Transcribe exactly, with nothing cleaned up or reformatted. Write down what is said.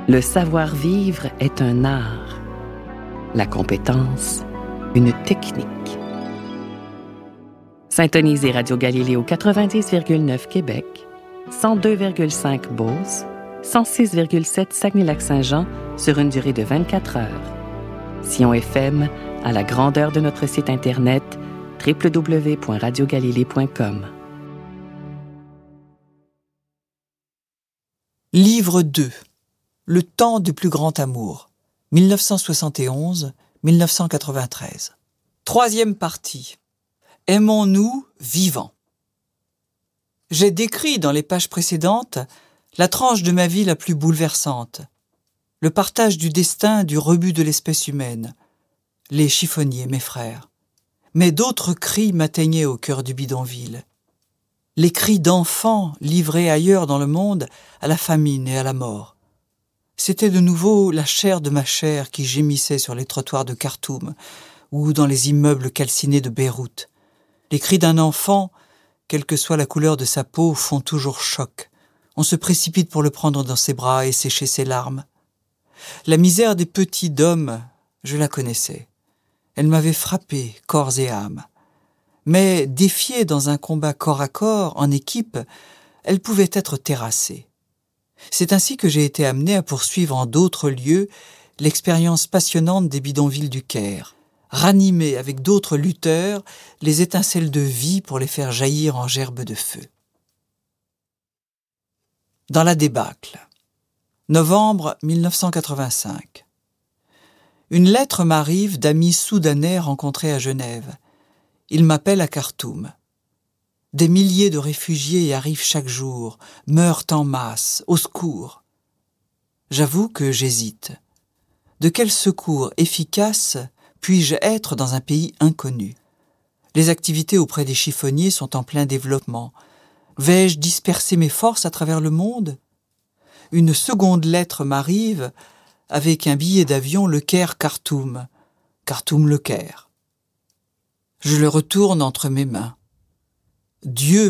Le savoir-vivre est un art. La compétence, une technique. Syntonisez Radio Galiléo quatre-vingt-dix virgule neuf Québec, cent deux virgule cinq Beauce, cent six virgule sept Saguenay-Lac-Saint-Jean sur une durée de vingt-quatre heures. Sion F M à la grandeur de notre site Internet w w w point radio galilée point com. Livre deux. Le temps du plus grand amour. dix-neuf cent soixante et onze à dix-neuf cent quatre-vingt-treize. Troisième partie. Aimons-nous vivants. J'ai décrit dans les pages précédentes la tranche de ma vie la plus bouleversante, le partage du destin du rebut de l'espèce humaine, les chiffonniers, mes frères. Mais d'autres cris m'atteignaient au cœur du bidonville. Les cris d'enfants livrés ailleurs dans le monde à la famine et à la mort. C'était de nouveau la chair de ma chair qui gémissait sur les trottoirs de Khartoum ou dans les immeubles calcinés de Beyrouth. Les cris d'un enfant, quelle que soit la couleur de sa peau, font toujours choc. On se précipite pour le prendre dans ses bras et sécher ses larmes. La misère des petits d'hommes, je la connaissais. Elle m'avait frappé, corps et âme. Mais défiée dans un combat corps à corps, en équipe, elle pouvait être terrassée. C'est ainsi que j'ai été amené à poursuivre en d'autres lieux l'expérience passionnante des bidonvilles du Caire, ranimer avec d'autres lutteurs les étincelles de vie pour les faire jaillir en gerbes de feu. Dans la débâcle. Novembre dix-neuf cent quatre-vingt-cinq. Une lettre m'arrive d'amis soudanais rencontrés à Genève. Ils m'appellent à Khartoum. Des milliers de réfugiés y arrivent chaque jour, meurent en masse, au secours. J'avoue que j'hésite. De quel secours efficace puis-je être dans un pays inconnu? Les activités auprès des chiffonniers sont en plein développement. Vais-je disperser mes forces à travers le monde? Une seconde lettre m'arrive avec un billet d'avion Le Caire-Khartoum, Khartoum-Le Caire. Je le retourne entre mes mains. Dieu